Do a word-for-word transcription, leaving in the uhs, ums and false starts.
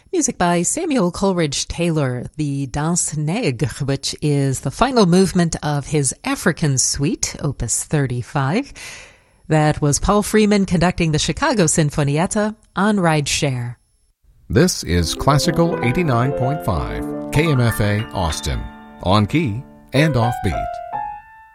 Music by Samuel Coleridge Taylor, the Danse Nègre, which is the final movement of his African Suite, Opus thirty-five. That was Paul Freeman conducting the Chicago Sinfonietta on Rideshare. This is Classical eighty-nine point five, K M F A Austin, on key and offbeat.